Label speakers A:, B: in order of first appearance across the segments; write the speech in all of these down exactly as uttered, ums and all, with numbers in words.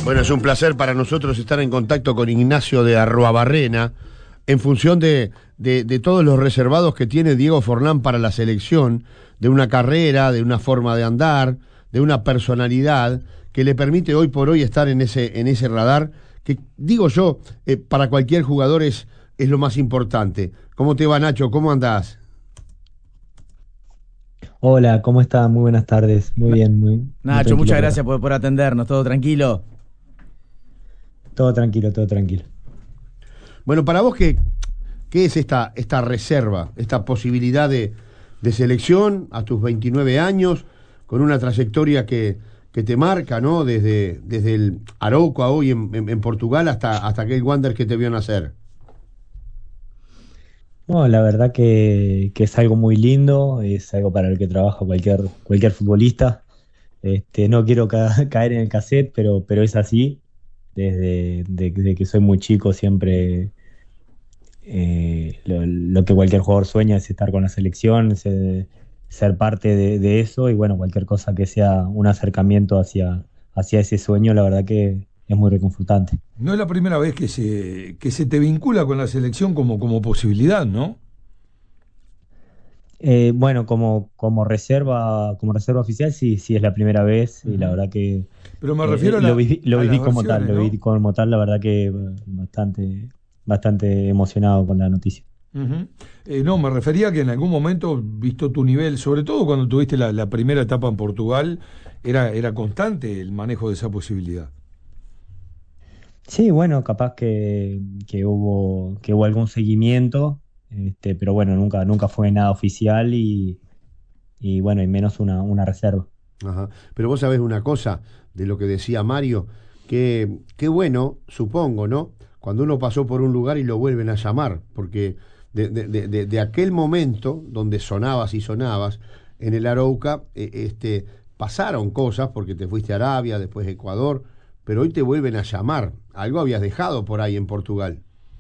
A: Bueno, es un placer para nosotros estar en contacto con Ignacio de Arruabarrena en función de, de, de todos los reservados que tiene Diego Forlán para la selección, de una carrera, de una forma de andar, de una personalidad que le permite hoy por hoy estar en ese, en ese radar, que digo yo, eh, para cualquier jugador es, es lo más importante. ¿Cómo te va, Nacho? ¿Cómo andás?
B: Hola, ¿cómo está? Muy buenas tardes. Muy
C: Na-
B: bien, muy, muy
C: Nacho,
B: tranquilo
C: muchas
B: por acá.
C: gracias por, por atendernos, todo tranquilo.
B: Todo tranquilo, todo tranquilo.
A: Bueno, para vos, ¿qué, qué es esta, esta reserva, esta posibilidad de, de selección a tus veintinueve años, con una trayectoria que, que te marca, ¿no? Desde, desde el Arauco a hoy en, en- en Portugal hasta, hasta aquel Wander que te vio nacer.
B: Bueno, la verdad que, que es algo muy lindo, es algo para el que trabaja cualquier, cualquier futbolista. Este, no quiero ca- caer en el cassette, pero, pero es así. Desde de- de que soy muy chico siempre eh, lo, lo que cualquier jugador sueña es estar con la selección, es, eh, ser parte de, de eso y bueno, cualquier cosa que sea un acercamiento hacia, hacia ese sueño, la verdad que es muy reconfortante.
D: No es la primera vez que se, que se te vincula con la selección como, como posibilidad, ¿no?
B: Eh, bueno, como, como reserva, como reserva oficial, sí, sí es la primera vez y la
D: Ujú.
B: verdad que eh,
D: Pero me refiero
B: eh,
D: a,
B: lo
D: la-
B: viví, lo
D: a las
B: viví como tal,
D: versiones,
B: lo viví
D: ¿no?
B: como tal, la verdad que eh, bastante, bastante emocionado con la noticia.
D: Ujú. Eh, no, me refería a que en algún momento, visto tu nivel, sobre todo cuando tuviste la, la primera etapa en Portugal, era, era constante el manejo de esa posibilidad.
B: Sí, bueno, capaz que, que hubo, que hubo algún seguimiento, este, pero bueno, nunca, nunca fue nada oficial y, y bueno, y menos una, una reserva.
A: Ajá. Pero vos sabés una cosa de lo que decía Mario, que qué bueno, supongo, ¿no? Cuando uno pasó por un lugar y lo vuelven a llamar, porque de, de- de- de- de aquel momento donde sonabas y sonabas en el Arauca, eh, este, pasaron cosas, porque te fuiste a Arabia, después a Ecuador, pero hoy te vuelven a llamar. Algo habías dejado por ahí en Portugal.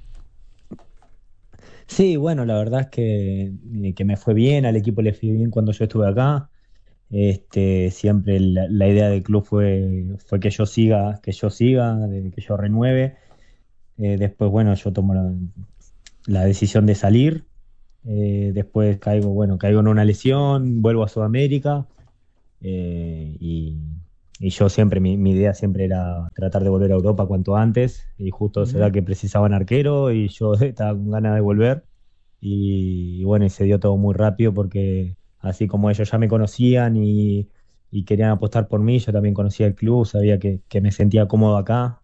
B: Sí, bueno, la verdad es que, eh, que me fue bien, al equipo le fue bien cuando yo estuve acá. Este, siempre la, la idea del club fue, fue que yo siga, que yo siga, de- que yo renueve. Eh, después, bueno, yo tomo la, la decisión de salir. Eh, después caigo, bueno, caigo en una lesión, vuelvo a Sudamérica. eh, y, y yo siempre, mi, mi idea siempre era tratar de volver a Europa cuanto antes. Y justo se da
D: Ujú.
B: que precisaban arquero y yo estaba con ganas de volver. Y, y bueno, y se dio todo muy rápido porque así como ellos ya me conocían y, y querían apostar por mí, yo también conocía el club, sabía que, que me sentía cómodo acá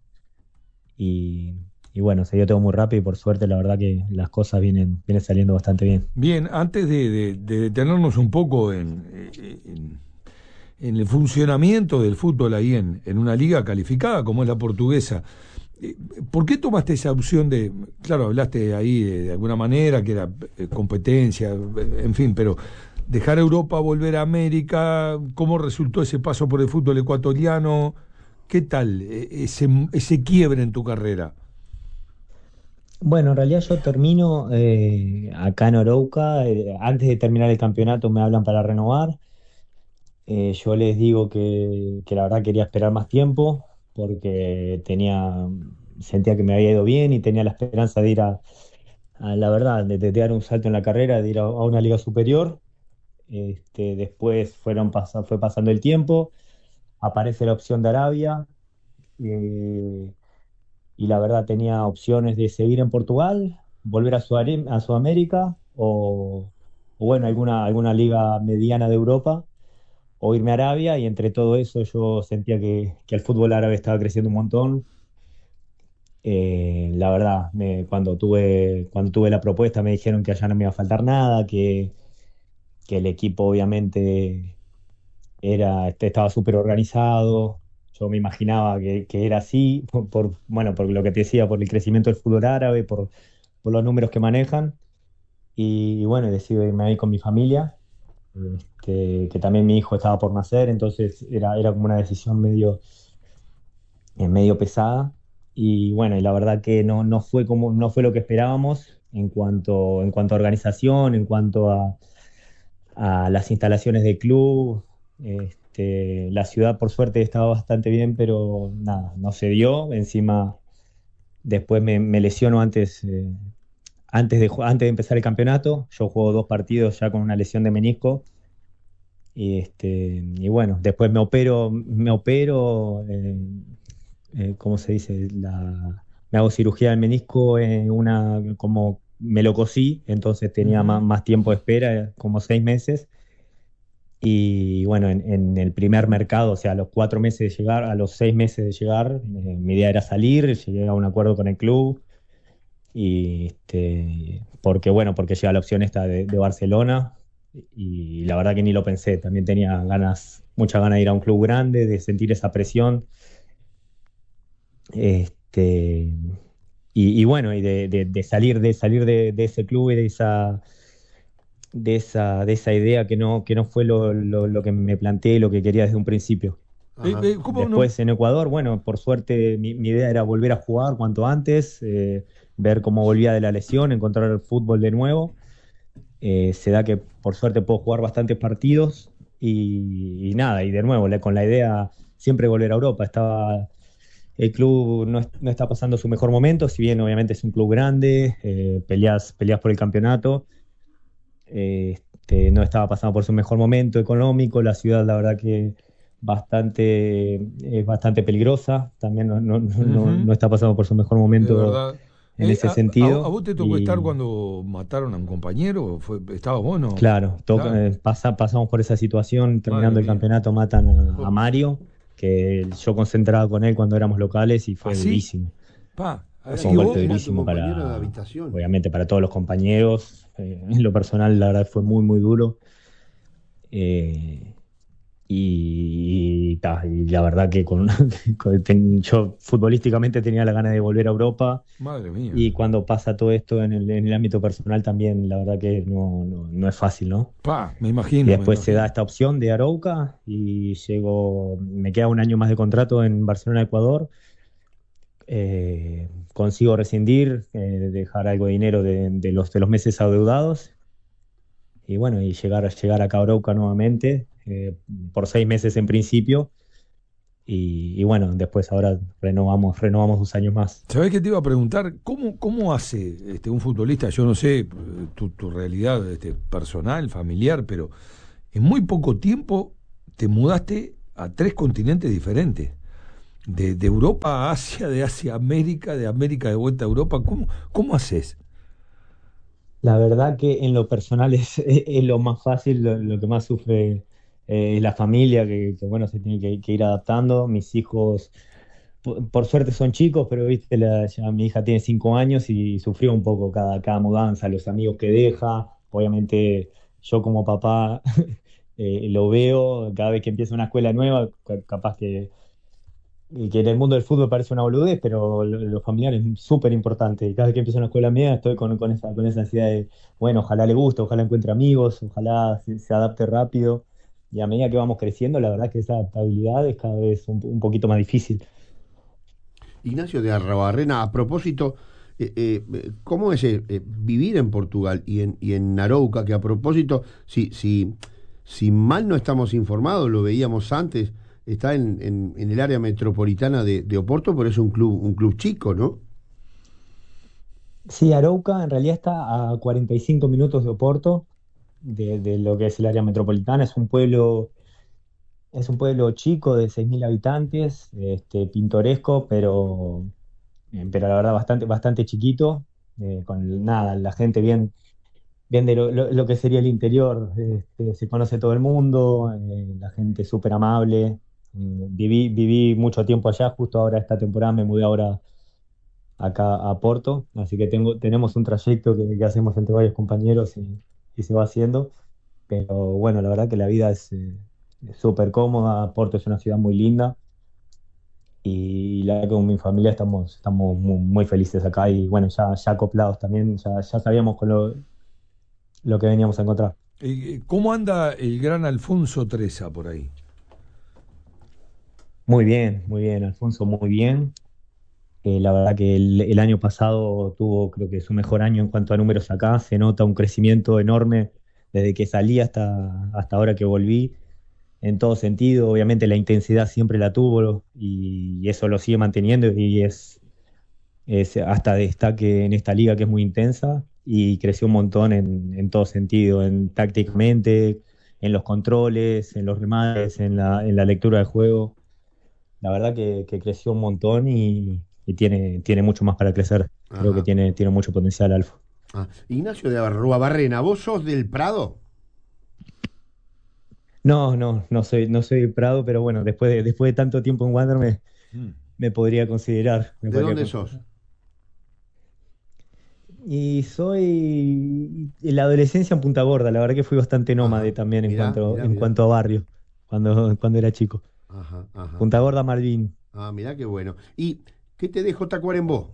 B: y, y bueno, se dio todo muy rápido y por suerte la verdad que las cosas vienen, vienen saliendo bastante bien.
D: Bien, antes de, de- de detenernos un poco en, en- en el funcionamiento del fútbol ahí en, en una liga calificada como es la portuguesa, eh, ¿por qué tomaste esa opción de, claro, hablaste ahí de, de alguna manera que era eh, competencia, eh, en fin, pero dejar Europa, volver a América, ¿cómo resultó ese paso por el fútbol ecuatoriano? ¿Qué tal eh, ese, ese quiebre en tu carrera?
B: Bueno, en realidad yo termino eh, acá en Orouca, eh, antes de terminar el campeonato me hablan para renovar. Eh, yo les digo que, que la verdad quería esperar más tiempo porque tenía, sentía que me había ido bien y tenía la esperanza de ir a, a la verdad, de, de dar un salto en la carrera, de ir a, a una liga superior. Este, después fueron pasa- fue pasando el tiempo, aparece la opción de Arabia eh, y la verdad tenía opciones de seguir en Portugal, volver a, Sudare- a Sudamérica o, o bueno, alguna, alguna liga mediana de Europa o irme a Arabia y entre todo eso yo sentía que, que el fútbol árabe estaba creciendo un montón. Eh, la verdad, me- cuando tuve, cuando tuve la propuesta me dijeron que allá no me iba a faltar nada, que, que el equipo obviamente era, este, estaba súper organizado. Yo me imaginaba que, que era así, por, por, bueno, por lo que te decía, por el crecimiento del fútbol árabe, por, por los números que manejan. Y, y bueno, decidí irme ahí con mi familia, este, que también mi hijo estaba por nacer, entonces era, era como una decisión medio, eh, medio pesada. Y bueno, y la verdad que no, no fue como, no fue lo que esperábamos en cuanto, en cuanto a organización, en cuanto a, a las instalaciones del club. Este, este, la ciudad por suerte estaba bastante bien, pero nada, no se dio. Encima, después me, me lesiono antes, eh, antes de, ju- antes de empezar el campeonato. Yo juego dos partidos ya con una lesión de menisco. Y, este, y bueno, después me opero, me opero, eh, eh, ¿cómo se dice? La, me hago cirugía del menisco, en una, como me lo cosí, entonces tenía más,
D: Ujú.
B: más tiempo de espera, como seis meses. Y bueno, en, en el primer mercado, o sea, a los cuatro meses de llegar, a los seis meses de llegar, eh, mi idea era salir, llegué a un acuerdo con el club. Y este, porque bueno, porque llega la opción esta de, de Barcelona y la verdad que ni lo pensé, también tenía ganas, muchas ganas de ir a un club grande, de sentir esa presión, este, y, y bueno, y de, de- de salir de salir de, de ese club y de esa de esa de esa idea que no que no fue lo, lo, lo que me planteé, lo que quería desde un principio.
D: Eh,
A: Ajá.
D: eh, ¿cómo no?
B: Después en Ecuador, bueno, por suerte mi, mi idea era volver a jugar cuanto antes, eh, ver cómo volvía de la lesión, encontrar el fútbol de nuevo. Eh, se da que por suerte puedo jugar bastantes partidos y, y nada, y de nuevo, le- con la idea siempre volver a Europa. Estaba, el club no, es- no está pasando su mejor momento, si bien obviamente es un club grande, eh, peleas, peleas por el campeonato, eh, este, no estaba pasando por su mejor momento económico, la ciudad la verdad que bastante, es bastante peligrosa, también no, no, no,
D: Ujú.
B: no está pasando por su mejor
D: De
B: momento
D: verdad.
B: en
D: Eh,
B: ese
D: a, a- a
B: sentido.
D: vos te tocó estar
B: Y
D: cuando mataron a un compañero? ¿Fue, ¿estabas vos, no?
B: claro, toca-
D: Claro.
B: eh, pasa- pasamos por esa situación,
D: Madre
B: terminando el
D: mía.
B: campeonato matan a, a
D: Po-
B: Mario, que yo concentraba con él cuando éramos locales y fue
D: ¿Así?
B: durísimo.
D: Pa,
B: Fue
A: Era,
D: así
B: un
D: vos.
B: golpe
A: era tu
B: durísimo
A: compañero de
B: para,
A: habitación.
B: obviamente, para todos los compañeros. Eh, en lo personal, la verdad, fue muy, muy duro. Eh, y, ta, y la verdad que con, con- ten- yo futbolísticamente tenía la gana de volver a Europa.
D: Madre mía.
B: Y cuando pasa todo esto en el, en el ámbito personal también, la verdad que no, no, no es fácil, ¿no?
D: Pa, me
B: Y
D: imagino, me
B: después se da
D: imagino.
B: esta opción de Arauca y llego, me queda un año más de contrato en Barcelona, Ecuador. Eh, consigo rescindir, eh, dejar algo de dinero de, de los, de los meses adeudados y bueno, y llegar, llegar acá a Arauca nuevamente, eh, por seis meses en principio. Y, y bueno, después ahora renovamos, renovamos dos años más.
D: ¿Sabés qué te iba a preguntar? ¿Cómo, cómo hace este, un futbolista? Yo no sé eh, tu, tu realidad este, personal, familiar, pero en muy poco tiempo te mudaste a tres continentes diferentes. De, de Europa a Asia, de Asia a América, de América de vuelta a Europa. ¿Cómo, cómo haces?
B: La verdad que en lo personal es, es- es lo más fácil, lo, lo que más sufre eh, es la familia, que, que, bueno, se tiene que, que ir adaptando. Mis hijos, por, por suerte son chicos, pero viste, la- ya mi hija tiene cinco años y sufrió un poco cada, cada mudanza, los amigos que deja. Obviamente yo como papá eh, lo veo cada vez que empieza una escuela nueva, ca- capaz que y que en el mundo del fútbol parece una boludez, pero lo, lo familiar es súper importante. Y cada vez que empiezo una escuela mía estoy con, con esa, con esa ansiedad de, bueno, ojalá le guste, ojalá encuentre amigos, ojalá se, se adapte rápido. Y a medida que vamos creciendo, la verdad que esa adaptabilidad es cada vez un, un poquito más difícil.
A: Ignacio de Arrobarrena, a propósito, eh, eh, ¿cómo es eh, eh, vivir en Portugal y en, y en Arouca? Que a propósito, si, si, si mal no estamos informados, lo veíamos antes, está en, en, en el área metropolitana de, de Oporto, pero es un club, un club chico, ¿no?
B: Sí, Arauca en realidad está a cuarenta y cinco minutos de Oporto, de, de lo que es el área metropolitana. Es un pueblo, es un pueblo chico de seis mil habitantes, este, pintoresco, pero eh, pero la verdad bastante, bastante chiquito, eh, con nada, la gente bien, bien de lo, lo- lo que sería el interior, este, se conoce todo el mundo, eh, la gente súper amable. eh, viví, viví mucho tiempo allá, justo ahora esta temporada me mudé ahora acá a Porto, así que tengo, tenemos un trayecto que, que hacemos entre varios compañeros y, y se va haciendo, pero bueno, la verdad que la vida es eh, es súper cómoda. Porto es una ciudad muy linda y la verdad que con mi familia estamos, estamos mu- muy, felices acá y bueno, ya, ya acoplados también, ya, ya sabíamos con lo, lo que veníamos a encontrar.
D: Eh, ¿Cómo anda el gran Alfonso Treza por ahí?
B: Muy bien, muy bien, Alfonso, muy bien. Eh, la verdad que el, el año pasado tuvo, creo que su mejor año en cuanto a números acá, se nota un crecimiento enorme desde que salí hasta, hasta ahora que volví. en todo sentido. Obviamente la intensidad siempre la tuvo y eso lo sigue manteniendo y es, es hasta destaque en esta liga que es muy intensa y creció un montón en, en todo sentido, en tácticamente, en los controles, en los remates, en la, en la lectura del juego. La verdad que, que creció un montón y, y tiene, tiene mucho más para crecer. Creo que
A: Ajá.
B: tiene, tiene mucho potencial, Alfa.
A: Ah, Ignacio de Arruabarrena, ¿vos sos del Prado?
B: No, no, no soy, no soy Prado, pero bueno, después de, después de tanto tiempo en Wander me,
D: Mm.
B: me podría considerar, me
A: ¿De
B: podría
A: dónde sos?
B: considerar. Y soy en la adolescencia en Punta Gorda, la verdad que fui bastante nómade
A: Ajá,
B: también en
A: mirá,
B: cuanto,
A: mirá,
B: en
A: mirá.
B: cuanto a barrio, cuando, cuando era chico.
A: Ajá, ajá.
B: Punta Gorda, Malvin.
A: Ah, mirá qué bueno. ¿Y qué te dejó Tacuarembó?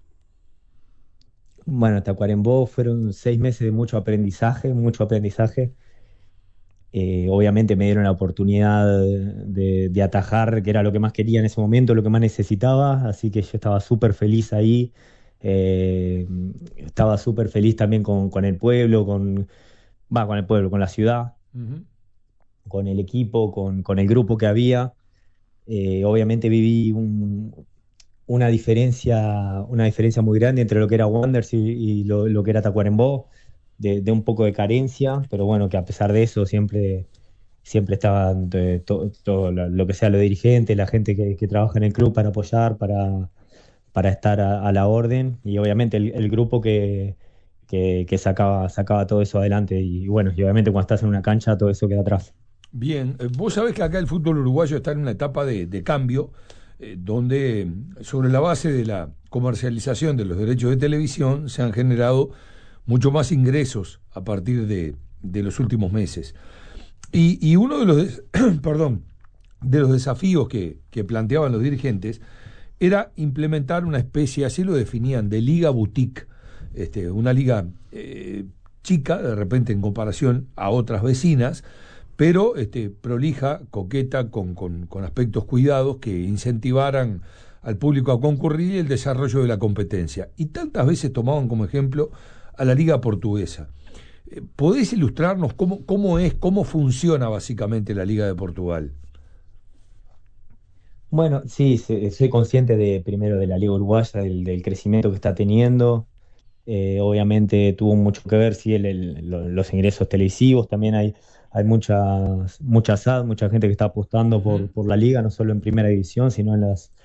B: Bueno, Tacuarembó fueron seis meses de mucho aprendizaje, mucho aprendizaje. Eh, obviamente me dieron la oportunidad de, de atajar, que era lo que más quería en ese momento, lo que más necesitaba, así que yo estaba súper feliz ahí. Eh, Estaba súper feliz también con, con el pueblo, con, va, con el pueblo, con la ciudad,
D: Ujú.
B: con el equipo, con, con el grupo que había. Eh, obviamente viví un- una diferencia, una diferencia muy grande entre lo que era Wanderers y, y lo, lo que era Tacuarembó, de, de un poco de carencia, pero bueno, que a pesar de eso siempre, siempre estaban eh, to- todo lo, lo que sea los dirigentes, la gente que, que trabaja en el club para apoyar, para, para estar a, a la orden, y obviamente el, el grupo que, que, que sacaba, sacaba todo eso adelante, y, bueno, y obviamente cuando estás en una cancha todo eso queda atrás.
D: Bien, eh, vos sabés que acá el fútbol uruguayo está en una etapa de, de cambio, eh, donde mm, sobre la base de la comercialización de los derechos de televisión se han generado mucho más ingresos a partir de, de los últimos meses. Y, y uno de los, des- perdón, de los desafíos que, que planteaban los dirigentes era implementar una especie, así lo definían, de liga boutique, este, una liga eh, chica, de repente en comparación a otras vecinas, pero este, prolija, coqueta, con, con, con aspectos cuidados que incentivaran al público a concurrir y el desarrollo de la competencia. Y tantas veces tomaban como ejemplo a la liga portuguesa. Eh, ¿Podés ilustrarnos cómo, cómo es, cómo funciona básicamente la Liga de Portugal?
B: Bueno, sí, se- soy consciente de primero de la Liga Uruguaya, del, del crecimiento que está teniendo. Eh, obviamente tuvo mucho que ver, sí, el- el- lo- los ingresos televisivos. También hay, hay muchas, muchas ad, mucha gente que está apostando por,
D: Ujú.
B: por la liga, no solo en primera división, sino en las,